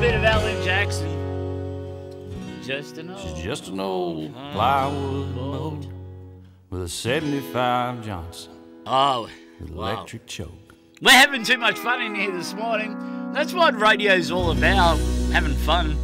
bit of Alan Jackson. She's just an old plywood mold with a 75 Johnson. Oh, with electric choke. We're having too much fun in here this morning. That's what radio's all about, having fun.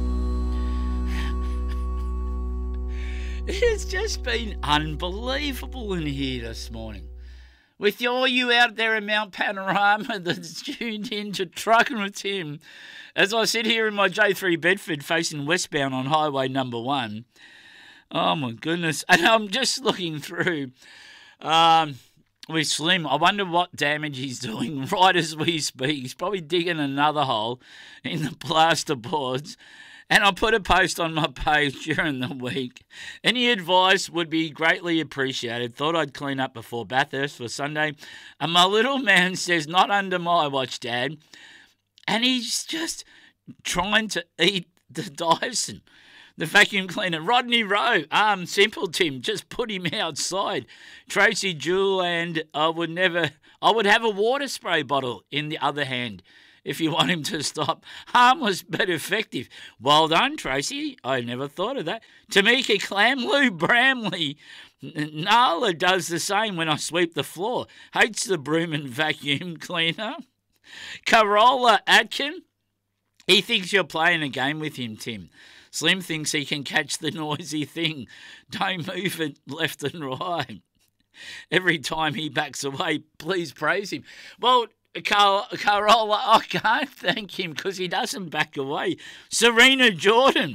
It's just been unbelievable in here this morning. With all you out there in Mount Panorama that's tuned in to Trucking with Tim, as I sit here in my J3 Bedford facing westbound on Highway number 1. Oh my goodness. And I'm just looking through with Slim. I wonder what damage he's doing right as we speak. He's probably digging another hole in the plasterboards. And I put a post on my page during the week. Any advice would be greatly appreciated. Thought I'd clean up before Bathurst for Sunday. And my little man says, not under my watch, Dad. And he's just trying to eat the Dyson, the vacuum cleaner. Rodney Rowe, simple, Tim, just put him outside. Tracy Jewell, and I would have a water spray bottle in the other hand. If you want him to stop. Harmless but effective. Well done, Tracy. I never thought of that. Tamika Clamloo Bramley. Nala does the same when I sweep the floor. Hates the broom and vacuum cleaner. Carola Atkin. He thinks you're playing a game with him, Tim. Slim thinks he can catch the noisy thing. Don't move it left and right. Every time he backs away, please praise him. Well, Carola, I can't thank him because he doesn't back away. Serena Jordan.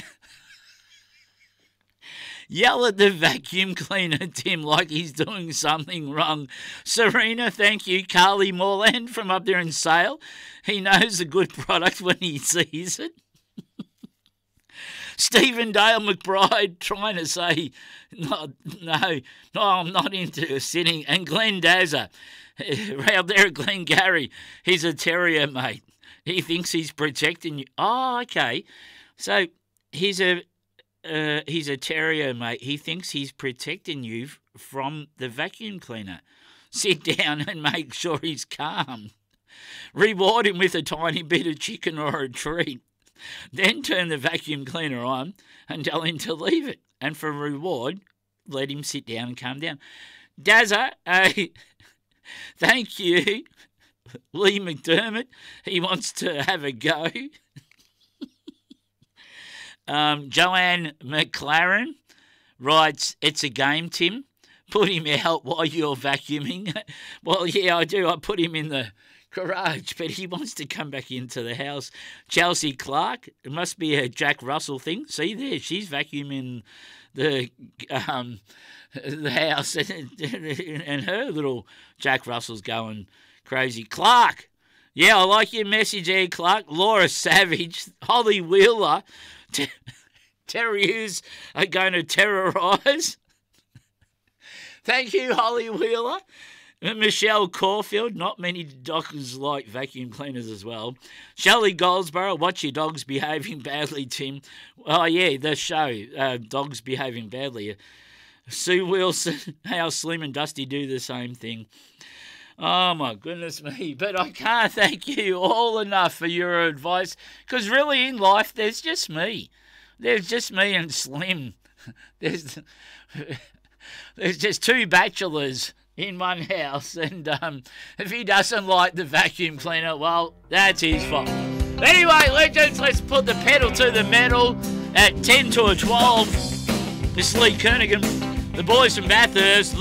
Yell at the vacuum cleaner, Tim, like he's doing something wrong. Serena, thank you. Carly Morland from up there in Sale. He knows a good product when he sees it. Stephen Dale McBride trying to say, no, I'm not into sitting. And Glenn Dazza. Out there at Glengarry, he's a terrier, mate. He thinks he's protecting you. Oh, okay. So he's a terrier, mate. He thinks he's protecting you from the vacuum cleaner. Sit down and make sure he's calm. Reward him with a tiny bit of chicken or a treat. Then turn the vacuum cleaner on and tell him to leave it. And for reward, let him sit down and calm down. Dazza, thank you. Lee McDermott, he wants to have a go. Joanne McLaren writes, it's a game, Tim. Put him out while you're vacuuming. Well, yeah, I do. I put him in the garage, but he wants to come back into the house. Chelsea Clark, it must be a Jack Russell thing. See there, she's vacuuming the house, and her little Jack Russell's going crazy. Clark, yeah, I like your message there, Clark. Laura Savage, Holly Wheeler, terriers are going to terrorise. Thank you, Holly Wheeler. Michelle Caulfield, not many dogs like vacuum cleaners as well. Shelley Goldsborough, watch your dogs behaving badly, Tim. Oh, yeah, the show, Dogs Behaving Badly. Sue Wilson, how Slim and Dusty do the same thing. Oh, my goodness me. But I can't thank you all enough for your advice, because really in life there's just me. There's just me and Slim. There's just two bachelors in one house, and if he doesn't like the vacuum cleaner, well, that's his fault. Anyway, legends, let's put the pedal to the metal at 10 to 12. This is Lee Kernaghan, the boys from Bathurst.